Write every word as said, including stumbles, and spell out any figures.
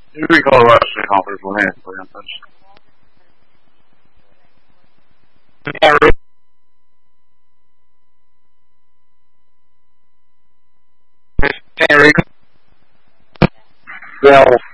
Erie, Colorado State Conference will hand for him. Enrico. Well,